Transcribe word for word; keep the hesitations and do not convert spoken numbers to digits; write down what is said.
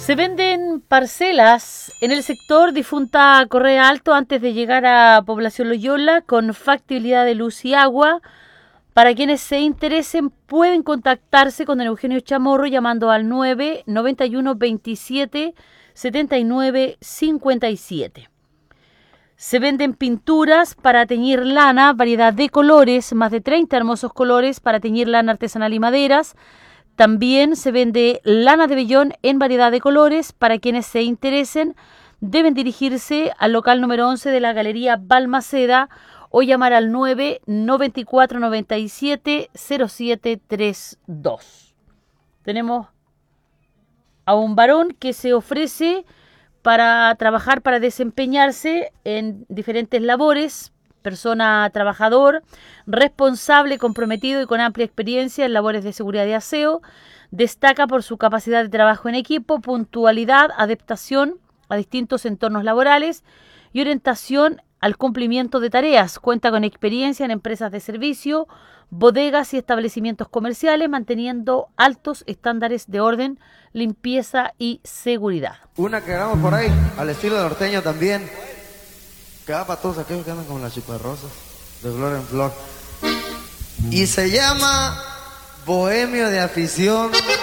Se venden parcelas en el sector Difunta Correa Alto antes de llegar a Población Loyola con factibilidad de luz y agua. Para quienes se interesen pueden contactarse con don Eugenio Chamorro llamando al nueve noventa y uno veintisiete setenta y nueve cincuenta y siete. Se venden pinturas para teñir lana, variedad de colores, más de treinta hermosos colores para teñir lana artesanal y maderas. También se vende lana de vellón en variedad de colores. Para quienes se interesen, deben dirigirse al local número once de la Galería Balmaceda o llamar al nueve noventa y cuatro noventa y siete cero siete treinta y dos. Tenemos a un varón que se ofrece para trabajar, para desempeñarse en diferentes labores. Persona trabajador, responsable, comprometido y con amplia experiencia en labores de seguridad y aseo. Destaca por su capacidad de trabajo en equipo, puntualidad, adaptación a distintos entornos laborales y orientación al cumplimiento de tareas. Cuenta con experiencia en empresas de servicio, bodegas y establecimientos comerciales, manteniendo altos estándares de orden, limpieza y seguridad. Una que hagamos por ahí, al estilo norteño también. Que va para todos aquellos que andan con las chuparrosas de Flor en Flor. Y se llama Bohemio de Afición.